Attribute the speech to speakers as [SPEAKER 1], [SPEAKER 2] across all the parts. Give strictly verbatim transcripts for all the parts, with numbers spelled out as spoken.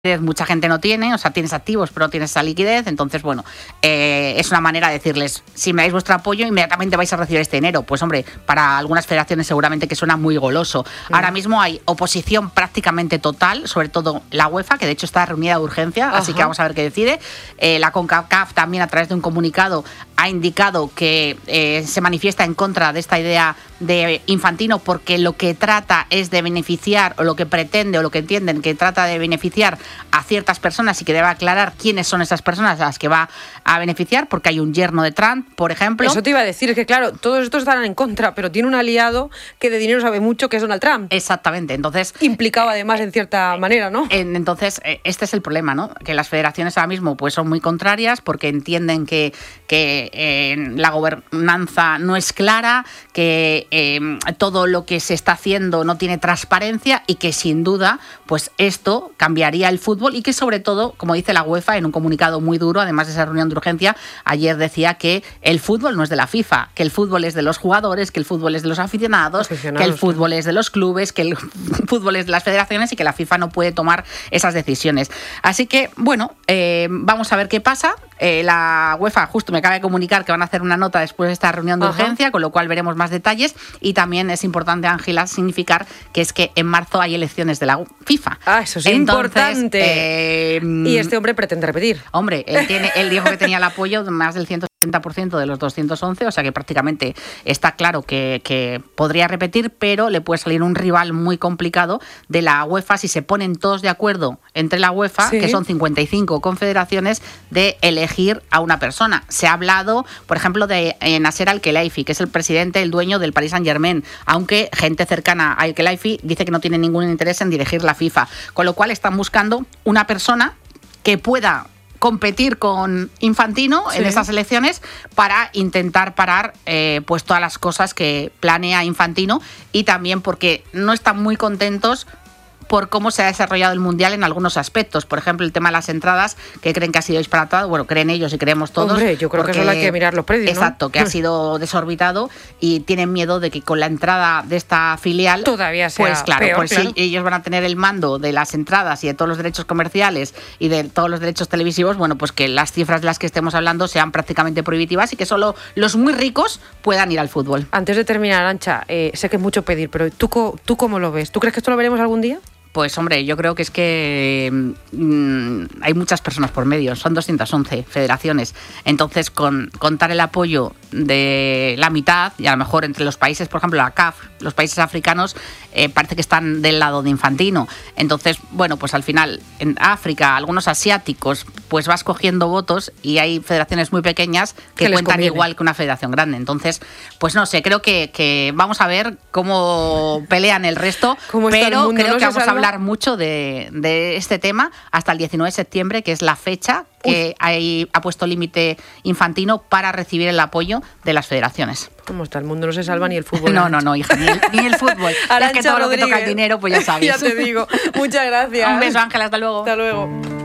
[SPEAKER 1] mucha gente no tiene, o sea, tienes activos pero no tienes esa liquidez, entonces bueno, eh, es una manera de decirles, si me dais vuestro apoyo inmediatamente vais a recibir este dinero. Pues hombre, para algunas federaciones seguramente que suena muy goloso. Mm. Ahora mismo hay oposición prácticamente total, sobre todo la UEFA, que de hecho está reunida de urgencia. Ajá. Así que vamos a ver qué decide. Eh, la CONCACAF también, a través de un comunicado, ha indicado que eh, se manifiesta en contra de esta idea de Infantino, porque lo que trata es de beneficiar, o lo que pretende, o lo que entienden que trata de beneficiar a ciertas personas, y que debe aclarar quiénes son esas personas a las que va a beneficiar, porque hay un yerno de Trump, por ejemplo.
[SPEAKER 2] Eso te iba a decir, es que claro, todos estos estarán en contra, pero tiene un aliado que de dinero sabe mucho, que es Donald Trump.
[SPEAKER 1] Exactamente, entonces...
[SPEAKER 2] Implicado además en cierta manera, ¿no?
[SPEAKER 1] Entonces, este es el problema, ¿no? Que las federaciones ahora mismo pues son muy contrarias, porque entienden que, que eh, la gobernanza no es clara, que eh, todo lo que se está haciendo no tiene transparencia, y que sin duda pues esto cambiaría el fútbol, y que sobre todo, como dice la UEFA en un comunicado muy duro, además de esa reunión de urgencia, ayer decía que el fútbol no es de la FIFA, que el fútbol es de los jugadores, que el fútbol es de los aficionados, aficionados que el fútbol es de los clubes, que el fútbol es de las federaciones, y que la FIFA no puede tomar esas decisiones. Así que, bueno, eh, vamos a ver qué pasa. Eh, la UEFA justo me acaba de comunicar que van a hacer una nota después de esta reunión de Ajá. urgencia, con lo cual veremos más detalles. Y también es importante, Ángela, significar que es que en marzo hay elecciones de la FIFA.
[SPEAKER 2] Ah, eso es Entonces, importante. Eh, y este hombre pretende repetir.
[SPEAKER 1] Hombre, él, tiene, él dijo que tenía el apoyo de más del ciento setenta por ciento de los doscientos once, o sea que prácticamente está claro que, que podría repetir, pero le puede salir un rival muy complicado de la UEFA si se ponen todos de acuerdo entre la UEFA, sí. que son cincuenta y cinco confederaciones, de elegir a una persona. Se ha hablado, por ejemplo, de eh, Nasser Al-Khelaifi, que es el presidente, el dueño del Paris Saint-Germain, aunque gente cercana a Al-Khelaifi dice que no tiene ningún interés en dirigir la FIFA, con lo cual están buscando una persona que pueda competir con Infantino sí. en estas elecciones, para intentar parar eh, pues todas las cosas que planea Infantino, y también porque no están muy contentos por cómo se ha desarrollado el Mundial en algunos aspectos. Por ejemplo, el tema de las entradas, que creen que ha sido disparatado. Bueno, creen ellos y creemos todos.
[SPEAKER 2] Hombre, yo creo porque, que solo hay que mirar los precios, ¿no?
[SPEAKER 1] Exacto, que ha sido desorbitado, y tienen miedo de que con la entrada de esta filial...
[SPEAKER 2] Todavía sea
[SPEAKER 1] Pues claro,
[SPEAKER 2] peor,
[SPEAKER 1] pues
[SPEAKER 2] claro.
[SPEAKER 1] si ellos van a tener el mando de las entradas y de todos los derechos comerciales y de todos los derechos televisivos, bueno, pues que las cifras de las que estemos hablando sean prácticamente prohibitivas, y que solo los muy ricos puedan ir al fútbol.
[SPEAKER 2] Antes de terminar, Arantxa, eh, sé que es mucho pedir, pero ¿tú, ¿tú cómo lo ves? ¿Tú crees que esto lo veremos algún día?
[SPEAKER 1] Pues hombre, yo creo que es que mmm, hay muchas personas por medio, son doscientas once federaciones, entonces con contar el apoyo de la mitad, y a lo mejor entre los países, por ejemplo la C A F, los países africanos, eh, parece que están del lado de Infantino. Entonces, bueno, pues al final en África, algunos asiáticos, pues vas cogiendo votos, y hay federaciones muy pequeñas que cuentan conviene. igual que una federación grande. Entonces, pues no sé, creo que, que vamos a ver cómo pelean el resto, pero el creo no que vamos a hablar mucho de, de este tema hasta el diecinueve de septiembre, que es la fecha que hay, ha puesto límite Infantino para recibir el apoyo de las federaciones.
[SPEAKER 2] ¿Cómo está? El mundo no se salva, ni el fútbol.
[SPEAKER 1] No, no, no, hija, ni el, ni el fútbol. Es que todo Rodríguez. Lo que toca el dinero, pues ya sabes.
[SPEAKER 2] Ya te digo. Muchas gracias.
[SPEAKER 1] Un beso, Ángela, hasta luego.
[SPEAKER 2] Hasta luego.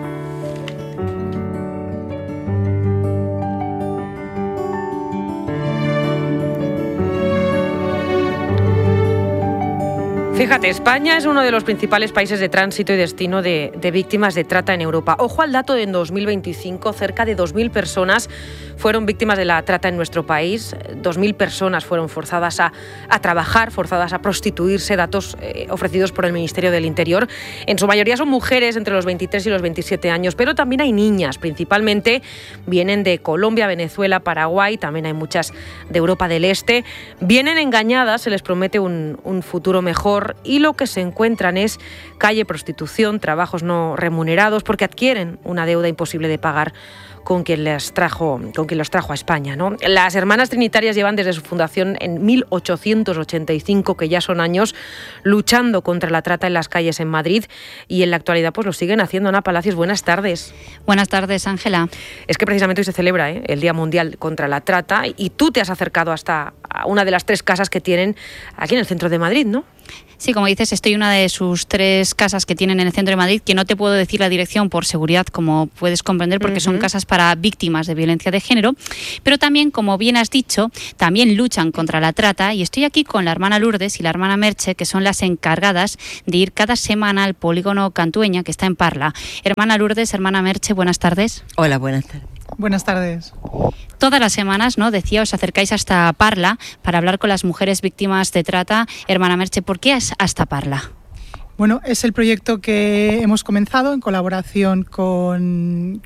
[SPEAKER 2] Fíjate, España es uno de los principales países de tránsito y destino de, de víctimas de trata en Europa. Ojo al dato de en dos mil veinticinco, cerca de dos mil personas fueron víctimas de la trata en nuestro país. dos mil personas fueron forzadas a, a trabajar, forzadas a prostituirse, datos eh, ofrecidos por el Ministerio del Interior. En su mayoría son mujeres entre los veintitrés y los veintisiete años, pero también hay niñas, principalmente vienen de Colombia, Venezuela, Paraguay, también hay muchas de Europa del Este. Vienen engañadas, se les promete un, un futuro mejor, y lo que se encuentran es calle, prostitución, trabajos no remunerados, porque adquieren una deuda imposible de pagar con quien les trajo, con quien los trajo a España, ¿no? Las Hermanas Trinitarias llevan desde su fundación en mil ochocientos ochenta y cinco, que ya son años, luchando contra la trata en las calles en Madrid, y en la actualidad pues lo siguen haciendo. Ana Palacios, buenas tardes.
[SPEAKER 3] Buenas tardes, Ángela.
[SPEAKER 2] Es que precisamente hoy se celebra ¿eh? el Día Mundial contra la Trata, y tú te has acercado hasta a una de las tres casas que tienen aquí en el centro de Madrid, ¿no?
[SPEAKER 3] Sí, como dices, estoy en una de sus tres casas que tienen en el centro de Madrid, que no te puedo decir la dirección por seguridad, como puedes comprender, porque uh-huh. son casas para víctimas de violencia de género, pero también, como bien has dicho, también luchan contra la trata, y estoy aquí con la hermana Lourdes y la hermana Merche, que son las encargadas de ir cada semana al polígono Cantueña, que está en Parla. Hermana Lourdes, hermana Merche, buenas tardes.
[SPEAKER 4] Hola, buenas tardes.
[SPEAKER 5] Buenas tardes.
[SPEAKER 3] Todas las semanas, ¿no? Decía, os acercáis hasta Parla para hablar con las mujeres víctimas de trata. Hermana Merche, ¿por qué es hasta Parla?
[SPEAKER 5] Bueno, es el proyecto que hemos comenzado en colaboración con,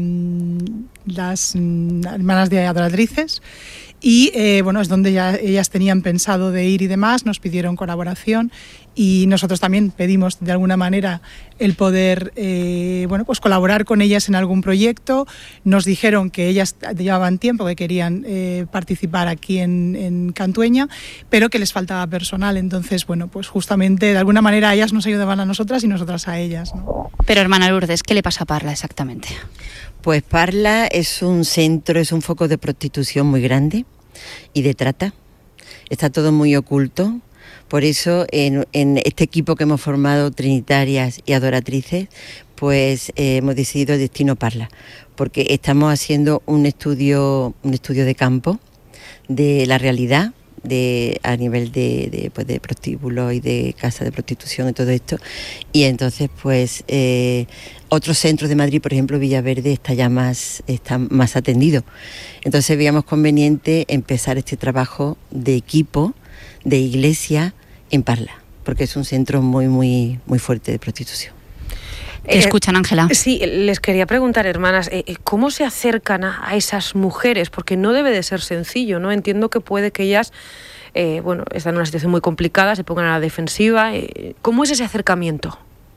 [SPEAKER 5] con las hermanas de Adoratrices. Y eh, bueno, es donde ya ellas tenían pensado de ir y demás, nos pidieron colaboración y nosotros también pedimos de alguna manera el poder eh, bueno, pues colaborar con ellas en algún proyecto. Nos dijeron que ellas llevaban tiempo, que querían eh, participar aquí en, en Cantueña, pero que les faltaba personal. Entonces, bueno, pues justamente de alguna manera ellas nos ayudaban a nosotras y nosotras a ellas, ¿no?
[SPEAKER 3] Pero hermana Lourdes, ¿qué le pasa a Parla exactamente?
[SPEAKER 4] Pues Parla es un centro, es un foco de prostitución muy grande y de trata. Está todo muy oculto. Por eso en, en este equipo que hemos formado, Trinitarias y Adoratrices, pues eh, hemos decidido el destino Parla, porque estamos haciendo un estudio, un estudio de campo de la realidad, de a nivel de, de, pues de prostíbulos y de casas de prostitución y todo esto, y entonces pues eh, otros centros de Madrid, por ejemplo Villaverde, está ya más, está más atendido. Entonces veíamos conveniente empezar este trabajo de equipo, de iglesia en Parla, porque es un centro muy muy muy fuerte de prostitución.
[SPEAKER 3] ¿Te escuchan, Ángela?
[SPEAKER 2] Eh, sí, les quería preguntar, hermanas, eh, ¿cómo se acercan a, a esas mujeres? Porque no debe de ser sencillo, ¿no? Entiendo que puede que ellas, eh, bueno, están en una situación muy complicada, se pongan a la defensiva. Eh, ¿Cómo es ese acercamiento?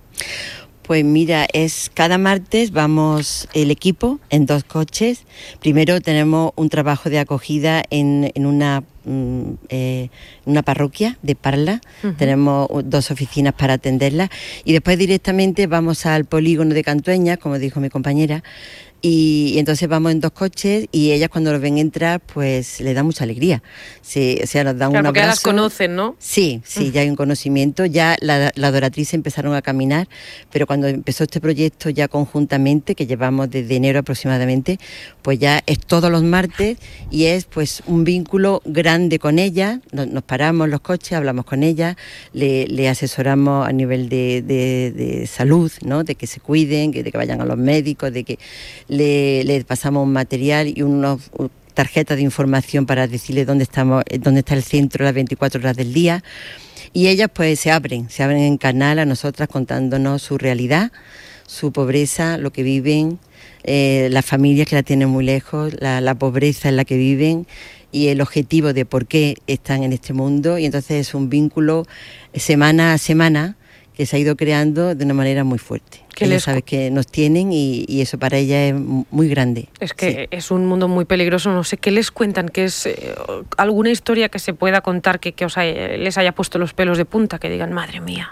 [SPEAKER 4] Pues mira, es cada martes vamos el equipo en dos coches. Primero tenemos un trabajo de acogida en, en una, mm, eh, una parroquia de Parla. Uh-huh. Tenemos dos oficinas para atenderla. Y después directamente vamos al polígono de Cantueña, como dijo mi compañera. Y, y entonces vamos en dos coches y ellas cuando los ven entrar, pues les da mucha alegría. Sí, o sea, nos dan
[SPEAKER 2] claro,
[SPEAKER 4] un abrazo.
[SPEAKER 2] Porque ya las conocen, ¿no?
[SPEAKER 4] Sí, sí, ya hay un conocimiento. Ya la, la adoratriz empezaron a caminar, pero cuando empezó este proyecto ya conjuntamente, que llevamos desde enero aproximadamente, pues ya es todos los martes y es pues un vínculo grande con ella. Nos, nos paramos los coches, hablamos con ella, le, le asesoramos a nivel de, de, de salud, ¿no? De que se cuiden, de que vayan a los médicos, de que Le, le pasamos un material y unos tarjetas de información para decirle dónde estamos, dónde está el centro las veinticuatro horas del día. Y ellas pues se abren, se abren en canal a nosotras contándonos su realidad, su pobreza, lo que viven, eh, las familias que la tienen muy lejos, la, la pobreza en la que viven y el objetivo de por qué están en este mundo. Y entonces es un vínculo semana a semana que se ha ido creando de una manera muy fuerte. Que les sabes que nos tienen y, y eso para ella es muy grande.
[SPEAKER 2] Es que
[SPEAKER 4] sí.
[SPEAKER 2] Es un mundo muy peligroso. No sé, ¿qué les cuentan? ¿Qué es eh, alguna historia que se pueda contar que, que os haya, les haya puesto los pelos de punta? Que digan, madre mía.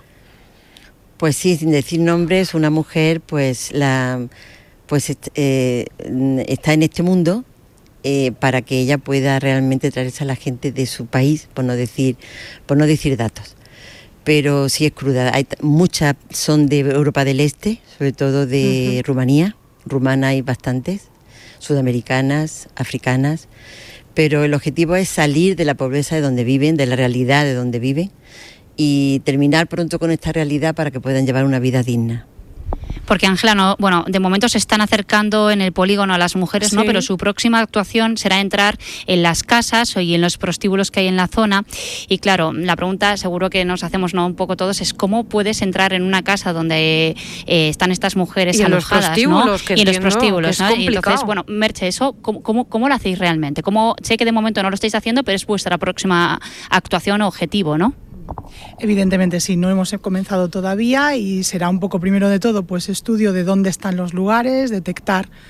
[SPEAKER 4] Pues sí, sin decir nombres, una mujer pues la pues eh, está en este mundo eh, para que ella pueda realmente traerse a la gente de su país, por no decir, por no decir datos. Pero sí es cruda. Hay muchas son de Europa del Este, sobre todo de uh-huh. Rumanía. Rumana hay bastantes, sudamericanas, africanas. Pero el objetivo es salir de la pobreza de donde viven, de la realidad de donde viven, y terminar pronto con esta realidad para que puedan llevar una vida digna.
[SPEAKER 3] Porque Ángela, no, bueno, de momento se están acercando en el polígono a las mujeres, sí. ¿no? Pero su próxima actuación será entrar en las casas y en los prostíbulos que hay en la zona. Y claro, la pregunta seguro que nos hacemos, ¿no? Un poco todos es cómo puedes entrar en una casa donde eh, están estas mujeres
[SPEAKER 2] y
[SPEAKER 3] alojadas,
[SPEAKER 2] en los prostíbulos,
[SPEAKER 3] ¿no? Y en los prostíbulos,
[SPEAKER 2] ¿no?
[SPEAKER 3] Y entonces, bueno, Merche, eso, ¿cómo, cómo, cómo lo hacéis realmente? ¿Cómo, sé que de momento no lo estáis haciendo, pero es vuestra próxima actuación o objetivo, ¿no?
[SPEAKER 5] Evidentemente sí, no hemos comenzado todavía y será un poco primero de todo pues estudio de dónde están los lugares, detectar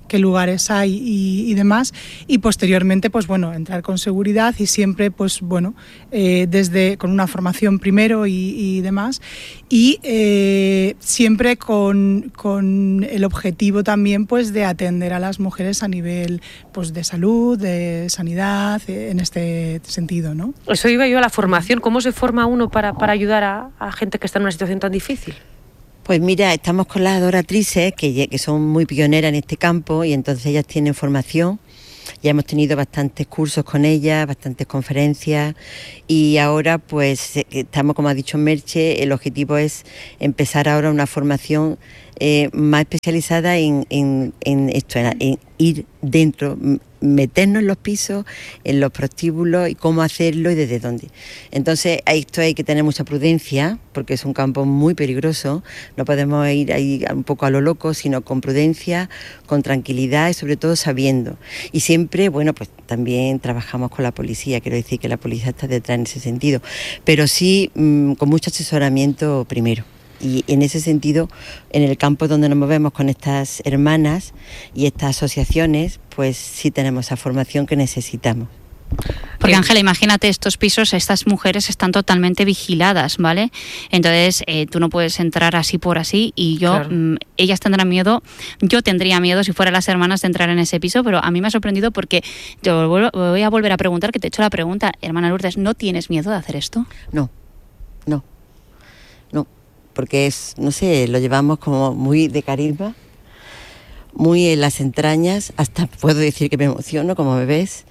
[SPEAKER 5] qué lugares hay y, y demás, y posteriormente pues bueno, entrar con seguridad y siempre pues bueno, eh, desde con una formación primero y, y demás, y eh, siempre con, con el objetivo también pues de atender a las mujeres a nivel pues de salud, de sanidad, en este sentido, ¿no?
[SPEAKER 2] Eso iba yo a la formación. ¿Cómo se forma uno para, para ayudar a, a gente que está en una situación tan difícil?
[SPEAKER 4] Pues mira, estamos con las adoratrices que, que son muy pioneras en este campo y entonces ellas tienen formación. Ya hemos tenido bastantes cursos con ellas, bastantes conferencias y ahora pues estamos, como ha dicho Merche, el objetivo es empezar ahora una formación eh, más especializada en, en, en esto, en, en ir dentro, meternos en los pisos, en los prostíbulos y cómo hacerlo y desde dónde. Entonces a esto hay que tener mucha prudencia porque es un campo muy peligroso, no podemos ir ahí un poco a lo loco, sino con prudencia, con tranquilidad y sobre todo sabiendo. Y siempre, bueno, pues también trabajamos con la policía, quiero decir que la policía está detrás en ese sentido, pero sí mmm, con mucho asesoramiento primero. Y en ese sentido, en el campo donde nos movemos con estas hermanas y estas asociaciones, pues sí tenemos esa formación que necesitamos.
[SPEAKER 3] Porque Ángela, imagínate, estos pisos, estas mujeres están totalmente vigiladas, ¿vale? Entonces eh, tú no puedes entrar así por así y yo, claro. mmm, ellas tendrán miedo, yo tendría miedo si fuera las hermanas de entrar en ese piso, pero a mí me ha sorprendido porque yo voy a volver a preguntar, que te he hecho la pregunta, hermana Lourdes, ¿no tienes miedo de hacer esto?
[SPEAKER 4] No, no, no. Porque es, no sé, lo llevamos como muy de carisma, muy en las entrañas, hasta puedo decir que me emociono, como me ves,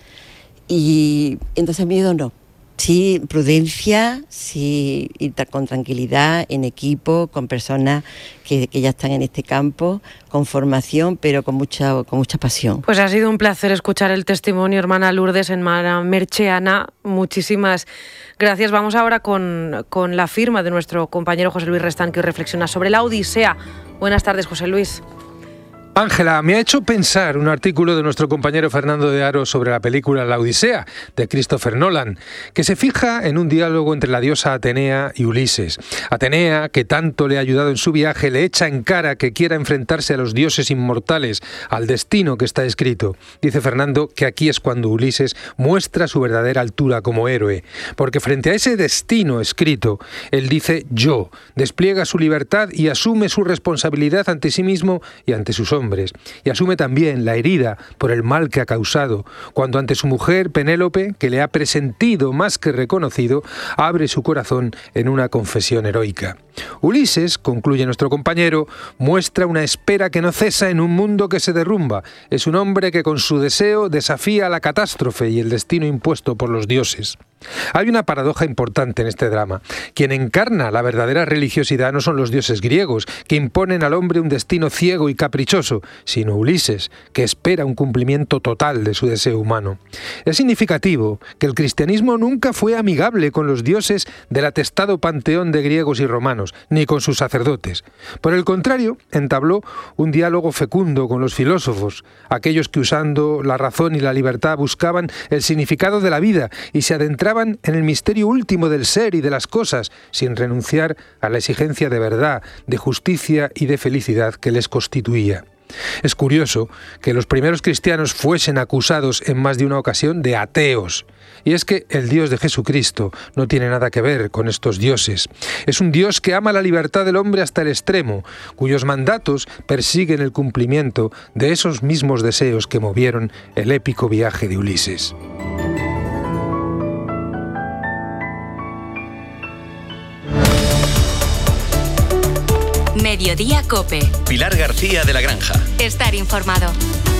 [SPEAKER 4] y entonces miedo no. Sí, prudencia, sí, ir con tranquilidad, en equipo, con personas que, que ya están en este campo, con formación, pero con mucha, con mucha pasión.
[SPEAKER 2] Pues ha sido un placer escuchar el testimonio, hermana Lourdes, hermana Merche. Ana, muchísimas gracias. Vamos ahora con, con la firma de nuestro compañero José Luis Restán, que hoy reflexiona sobre la Odisea. Buenas tardes, José Luis.
[SPEAKER 6] Ángela, me ha hecho pensar un artículo de nuestro compañero Fernando de Aro sobre la película La Odisea, de Christopher Nolan, que se fija en un diálogo entre la diosa Atenea y Ulises. Atenea, que tanto le ha ayudado en su viaje, le echa en cara que quiera enfrentarse a los dioses inmortales, al destino que está escrito. Dice Fernando que aquí es cuando Ulises muestra su verdadera altura como héroe, porque frente a ese destino escrito, él dice yo, despliega su libertad y asume su responsabilidad ante sí mismo y ante sus hombres. Y asume también la herida por el mal que ha causado, cuando ante su mujer Penélope, que le ha presentido más que reconocido, abre su corazón en una confesión heroica. Ulises, concluye nuestro compañero, muestra una espera que no cesa en un mundo que se derrumba. Es un hombre que con su deseo desafía la catástrofe y el destino impuesto por los dioses. Hay una paradoja importante en este drama. Quien encarna la verdadera religiosidad no son los dioses griegos, que imponen al hombre un destino ciego y caprichoso, sino Ulises, que espera un cumplimiento total de su deseo humano. Es significativo que el cristianismo nunca fue amigable con los dioses del atestado panteón de griegos y romanos, ni con sus sacerdotes. Por el contrario, entabló un diálogo fecundo con los filósofos, aquellos que usando la razón y la libertad buscaban el significado de la vida y se adentraban en el misterio último del ser y de las cosas, sin renunciar a la exigencia de verdad, de justicia y de felicidad que les constituía. Es curioso que los primeros cristianos fuesen acusados en más de una ocasión de ateos. Y es que el Dios de Jesucristo no tiene nada que ver con estos dioses. Es un Dios que ama la libertad del hombre hasta el extremo, cuyos mandatos persiguen el cumplimiento de esos mismos deseos que movieron el épico viaje de Ulises.
[SPEAKER 7] Mediodía COPE.
[SPEAKER 8] Pilar García de la Granja.
[SPEAKER 7] Estar informado.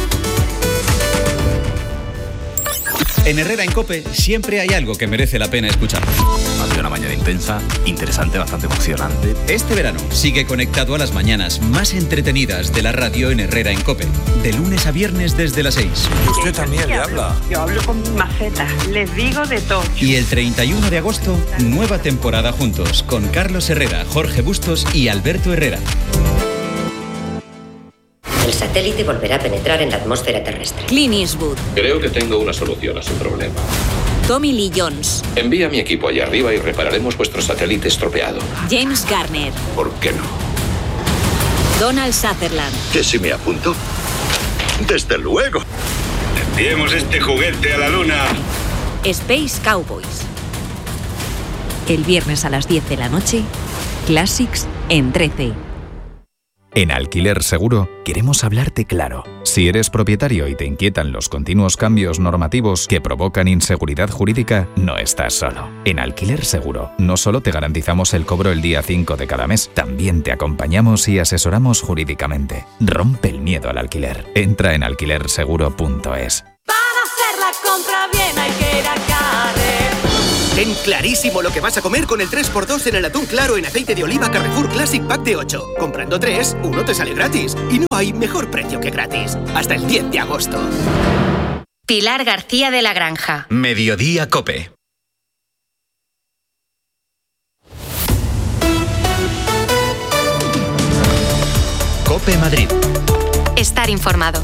[SPEAKER 8] En Herrera en COPE siempre hay algo que merece la pena escuchar.
[SPEAKER 9] Ha sido una mañana intensa, interesante, bastante emocionante.
[SPEAKER 8] Este verano sigue conectado a las mañanas más entretenidas de la radio en Herrera en COPE. De lunes a viernes desde las seis.
[SPEAKER 9] Y usted también le habla.
[SPEAKER 10] Yo hablo con maceta, les digo de todo.
[SPEAKER 8] Y el treinta y uno de agosto, nueva temporada juntos con Carlos Herrera, Jorge Bustos y Alberto Herrera.
[SPEAKER 11] El satélite volverá a penetrar en la atmósfera terrestre.
[SPEAKER 7] Clint Eastwood.
[SPEAKER 12] Creo que tengo una solución a su problema.
[SPEAKER 7] Tommy Lee Jones.
[SPEAKER 12] Envía mi equipo allá arriba y repararemos vuestro satélite estropeado.
[SPEAKER 7] James Garner.
[SPEAKER 12] ¿Por qué no?
[SPEAKER 7] Donald Sutherland.
[SPEAKER 12] ¿Que si me apunto?
[SPEAKER 13] Desde luego.
[SPEAKER 14] Enviemos este juguete a la luna.
[SPEAKER 7] Space Cowboys. El viernes a las diez de la noche, Classics en trece.
[SPEAKER 15] En Alquiler Seguro queremos hablarte claro. Si eres propietario y te inquietan los continuos cambios normativos que provocan inseguridad jurídica, no estás solo. En Alquiler Seguro no solo te garantizamos el cobro el día cinco de cada mes, también te acompañamos y asesoramos jurídicamente. Rompe el miedo al alquiler. Entra en alquiler seguro punto es.
[SPEAKER 16] Para hacer la compra bien hay que ir a Carrefour.
[SPEAKER 17] Ten clarísimo lo que vas a comer con el tres por dos en el atún claro en aceite de oliva Carrefour Classic Pack de ocho. Comprando tres, uno te sale gratis. Y no hay mejor precio que gratis. Hasta el diez de agosto.
[SPEAKER 18] Pilar García de la Granja.
[SPEAKER 8] Mediodía Cope. Cope Madrid.
[SPEAKER 18] Estar informado.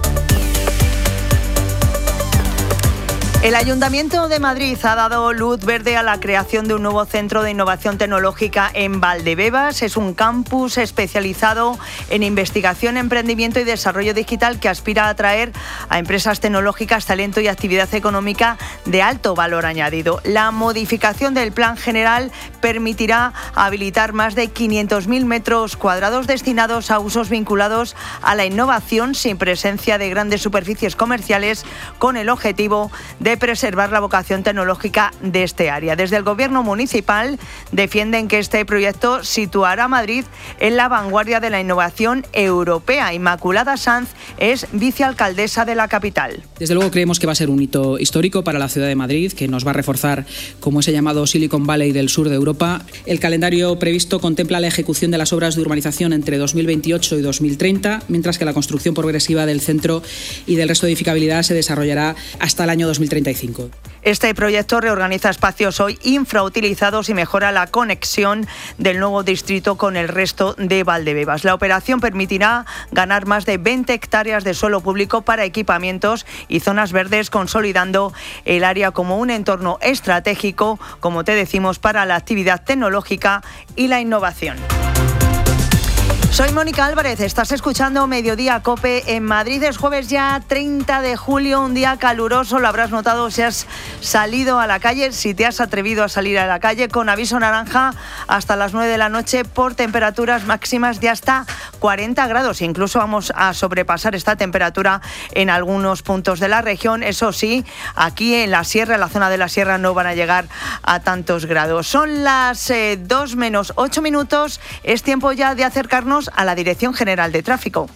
[SPEAKER 19] El Ayuntamiento de Madrid ha dado luz verde a la creación de un nuevo centro de innovación tecnológica en Valdebebas. Es un campus especializado en investigación, emprendimiento y desarrollo digital que aspira a atraer a empresas tecnológicas, talento y actividad económica de alto valor añadido. La modificación del plan general permitirá habilitar más de quinientos mil metros cuadrados destinados a usos vinculados a la innovación sin presencia de grandes superficies comerciales, con el objetivo de preservar la vocación tecnológica de este área. Desde el Gobierno municipal defienden que este proyecto situará a Madrid en la vanguardia de la innovación europea. Inmaculada Sanz es vicealcaldesa de la capital.
[SPEAKER 20] Desde luego creemos que va a ser un hito histórico para la ciudad de Madrid, que nos va a reforzar como ese llamado Silicon Valley del sur de Europa. El calendario previsto contempla la ejecución de las obras de urbanización entre dos mil veintiocho y dos mil treinta, mientras que la construcción progresiva del centro y del resto de edificabilidad se desarrollará hasta el año dos mil treinta y cinco.
[SPEAKER 19] Este proyecto reorganiza espacios hoy infrautilizados y mejora la conexión del nuevo distrito con el resto de Valdebebas. La operación permitirá ganar más de veinte hectáreas de suelo público para equipamientos y zonas verdes, consolidando el área como un entorno estratégico, como te decimos, para la actividad tecnológica y la innovación. Soy Mónica Álvarez, estás escuchando Mediodía Cope en Madrid. Es jueves ya treinta de julio, un día caluroso, lo habrás notado si has salido a la calle, si te has atrevido a salir a la calle, con aviso naranja hasta las nueve de la noche por temperaturas máximas de hasta cuarenta grados. Incluso vamos a sobrepasar esta temperatura en algunos puntos de la región. Eso sí, aquí en la sierra, en la zona de la sierra, no van a llegar a tantos grados. Son las eh, dos menos ocho minutos, es tiempo ya de acercarnos a la Dirección General de Tráfico.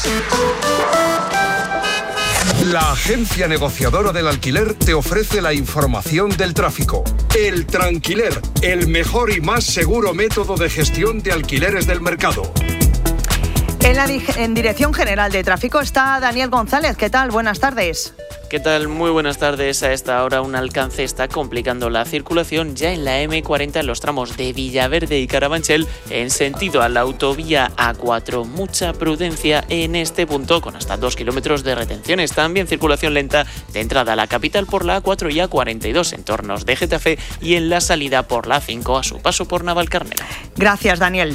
[SPEAKER 21] La agencia negociadora del alquiler te ofrece la información del tráfico. El Tranquiler, el mejor y más seguro método de gestión de alquileres del mercado.
[SPEAKER 19] En la en Dirección General de Tráfico está Daniel González. ¿Qué tal? Buenas tardes.
[SPEAKER 22] ¿Qué tal? Muy buenas tardes. A esta hora un alcance está complicando la circulación ya en la eme cuarenta en los tramos de Villaverde y Carabanchel en sentido a la autovía A cuatro. Mucha prudencia en este punto con hasta dos kilómetros de retenciones. También circulación lenta de entrada a la capital por la A cuatro y A cuarenta y dos en tornos de Getafe y en la salida por la A cinco a su paso por Navalcarnero.
[SPEAKER 19] Gracias, Daniel.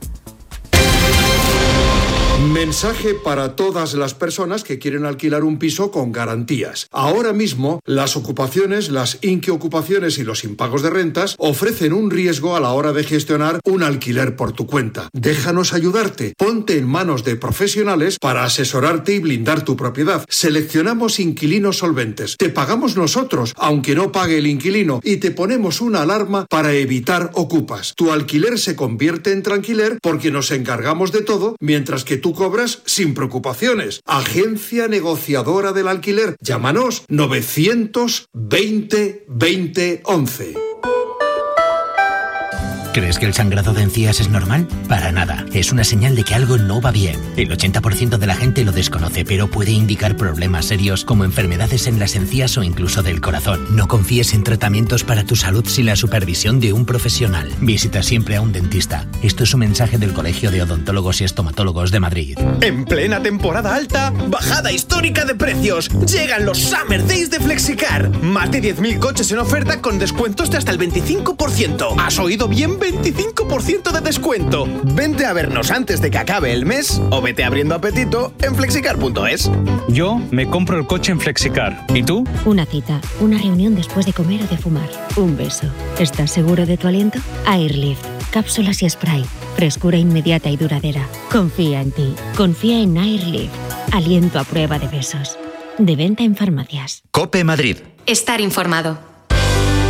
[SPEAKER 21] Mensaje para todas las personas que quieren alquilar un piso con garantías. Ahora mismo, las ocupaciones, las inquiocupaciones y los impagos de rentas ofrecen un riesgo a la hora de gestionar un alquiler por tu cuenta. Déjanos ayudarte. Ponte en manos de profesionales para asesorarte y blindar tu propiedad. Seleccionamos inquilinos solventes. Te pagamos nosotros, aunque no pague el inquilino, y te ponemos una alarma para evitar ocupas. Tu alquiler se convierte en tranquiler porque nos encargamos de todo, mientras que tú cobras sin preocupaciones. Agencia negociadora del alquiler. Llámanos novecientos veinte veinte once.
[SPEAKER 23] ¿Crees que el sangrado de encías es normal? Para nada. Es una señal de que algo no va bien. El ochenta por ciento de la gente lo desconoce, pero puede indicar problemas serios como enfermedades en las encías o incluso del corazón. No confíes en tratamientos para tu salud sin la supervisión de un profesional. Visita siempre a un dentista. Esto es un mensaje del Colegio de Odontólogos y Estomatólogos de Madrid.
[SPEAKER 17] En plena temporada alta, bajada histórica de precios. Llegan los Summer Days de Flexicar. Más de diez mil coches en oferta con descuentos de hasta el veinticinco por ciento. ¿Has oído bien?
[SPEAKER 1] veinticinco por ciento de descuento. Vente a vernos antes de que acabe el mes o vete abriendo apetito en flexicar punto es.
[SPEAKER 5] Yo me compro el coche en Flexicar. ¿Y tú?
[SPEAKER 13] Una cita, una reunión después de comer o de fumar, un beso. ¿Estás seguro de tu aliento? Airlift, cápsulas y spray. Frescura inmediata y duradera. Confía en ti. Confía en Airlift. Aliento a prueba de besos. De venta en farmacias.
[SPEAKER 24] COPE Madrid.
[SPEAKER 18] Estar informado.